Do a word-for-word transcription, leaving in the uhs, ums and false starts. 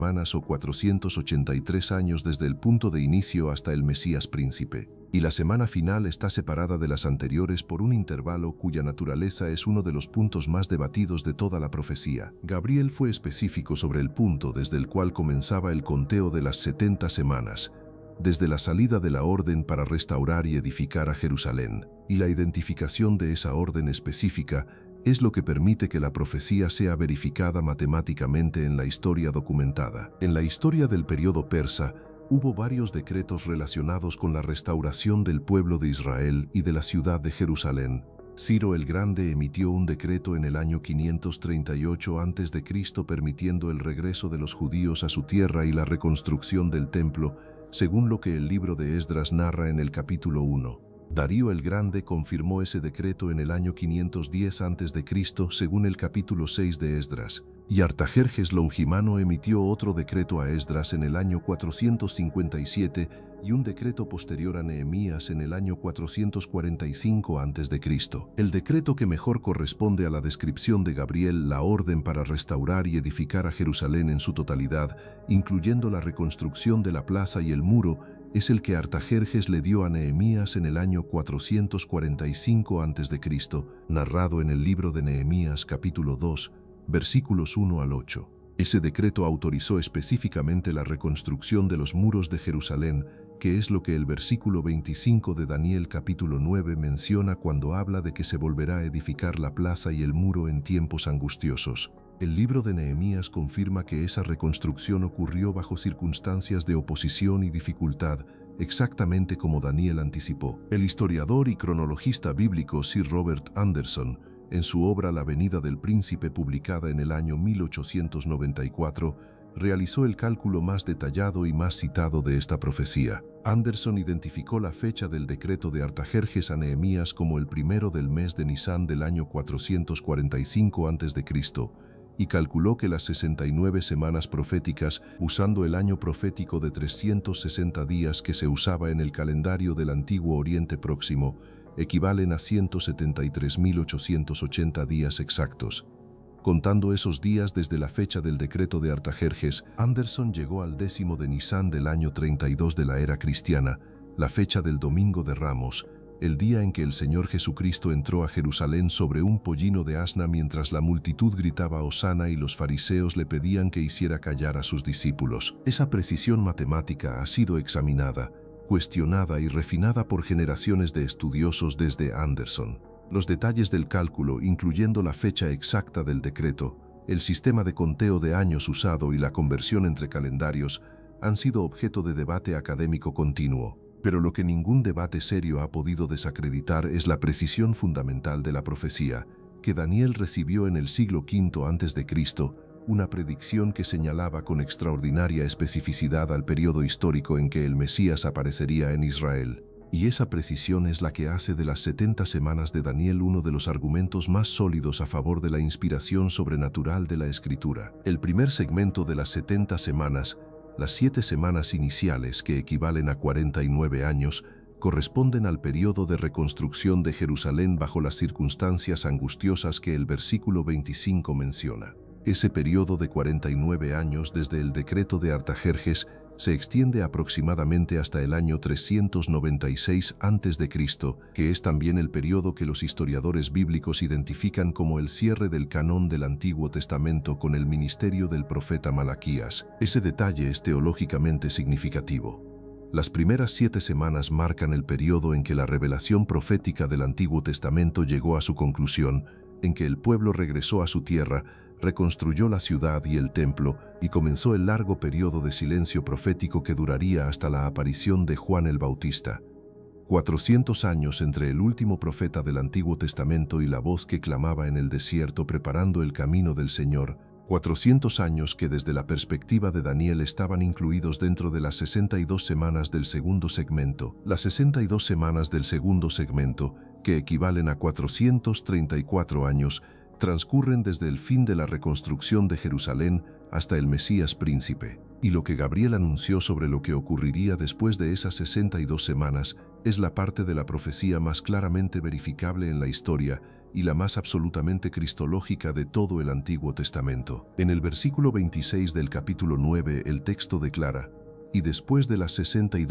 semanas o cuatrocientos ochenta y tres años desde el punto de inicio hasta el Mesías príncipe. Y la semana final está separada de las anteriores por un intervalo cuya naturaleza es uno de los puntos más debatidos de toda la profecía. Gabriel fue específico sobre el punto desde el cual comenzaba el conteo de las setenta semanas, desde la salida de la orden para restaurar y edificar a Jerusalén. Y la identificación de esa orden específica es lo que permite que la profecía sea verificada matemáticamente en la historia documentada. En la historia del periodo persa, hubo varios decretos relacionados con la restauración del pueblo de Israel y de la ciudad de Jerusalén. Ciro el Grande emitió un decreto en el año quinientos treinta y ocho antes de Cristo permitiendo el regreso de los judíos a su tierra y la reconstrucción del templo, según lo que el libro de Esdras narra en el capítulo uno. Darío el Grande confirmó ese decreto en el año quinientos diez antes de Cristo según el capítulo seis de Esdras. Y Artajerjes Longimano emitió otro decreto a Esdras en el año cuatrocientos cincuenta y siete y un decreto posterior a Nehemías en el año cuatrocientos cuarenta y cinco antes de Cristo. El decreto que mejor corresponde a la descripción de Gabriel, la orden para restaurar y edificar a Jerusalén en su totalidad, incluyendo la reconstrucción de la plaza y el muro, es el que Artajerjes le dio a Nehemías en el año cuatrocientos cuarenta y cinco antes de Cristo, narrado en el libro de Nehemías capítulo dos, versículos uno al ocho. Ese decreto autorizó específicamente la reconstrucción de los muros de Jerusalén, que es lo que el versículo veinticinco de Daniel capítulo nueve menciona cuando habla de que se volverá a edificar la plaza y el muro en tiempos angustiosos. El libro de Nehemías confirma que esa reconstrucción ocurrió bajo circunstancias de oposición y dificultad, exactamente como Daniel anticipó. El historiador y cronologista bíblico Sir Robert Anderson, en su obra La venida del príncipe publicada en el año mil ochocientos noventa y cuatro, realizó el cálculo más detallado y más citado de esta profecía. Anderson identificó la fecha del decreto de Artajerjes a Nehemías como el primero del mes de Nisán del año cuatrocientos cuarenta y cinco antes de Cristo, y calculó que las sesenta y nueve semanas proféticas, usando el año profético de trescientos sesenta días que se usaba en el calendario del Antiguo Oriente Próximo, equivalen a ciento setenta y tres mil ochocientos ochenta días exactos. Contando esos días desde la fecha del decreto de Artajerjes, Anderson llegó al décimo de Nisán del año treinta y dos de la era cristiana, la fecha del Domingo de Ramos, el día en que el Señor Jesucristo entró a Jerusalén sobre un pollino de asna mientras la multitud gritaba Hosana y los fariseos le pedían que hiciera callar a sus discípulos. Esa precisión matemática ha sido examinada, cuestionada y refinada por generaciones de estudiosos desde Anderson. Los detalles del cálculo, incluyendo la fecha exacta del decreto, el sistema de conteo de años usado y la conversión entre calendarios, han sido objeto de debate académico continuo. Pero lo que ningún debate serio ha podido desacreditar es la precisión fundamental de la profecía, que Daniel recibió en el siglo quinto antes de Cristo, una predicción que señalaba con extraordinaria especificidad al periodo histórico en que el Mesías aparecería en Israel. Y esa precisión es la que hace de las setenta semanas de Daniel uno de los argumentos más sólidos a favor de la inspiración sobrenatural de la Escritura. El primer segmento de las setenta semanas, las siete semanas iniciales, que equivalen a cuarenta y nueve años, corresponden al periodo de reconstrucción de Jerusalén bajo las circunstancias angustiosas que el versículo veinticinco menciona. Ese periodo de cuarenta y nueve años desde el decreto de Artajerjes se extiende aproximadamente hasta el año trescientos noventa y seis antes de Cristo, que es también el periodo que los historiadores bíblicos identifican como el cierre del canon del Antiguo Testamento con el ministerio del profeta Malaquías. Ese detalle es teológicamente significativo. Las primeras siete semanas marcan el periodo en que la revelación profética del Antiguo Testamento llegó a su conclusión, en que el pueblo regresó a su tierra, reconstruyó la ciudad y el templo y comenzó el largo periodo de silencio profético que duraría hasta la aparición de Juan el Bautista. cuatrocientos años entre el último profeta del Antiguo Testamento y la voz que clamaba en el desierto preparando el camino del Señor. cuatrocientos años que desde la perspectiva de Daniel estaban incluidos dentro de las sesenta y dos semanas del segundo segmento. Las sesenta y dos semanas del segundo segmento, que equivalen a cuatrocientos treinta y cuatro años, transcurren desde el fin de la reconstrucción de Jerusalén hasta el Mesías príncipe. Y lo que Gabriel anunció sobre lo que ocurriría después de esas sesenta y dos semanas es la parte de la profecía más claramente verificable en la historia y la más absolutamente cristológica de todo el Antiguo Testamento. En el versículo veintiséis del capítulo nueve el texto declara: «Y después de las sesenta y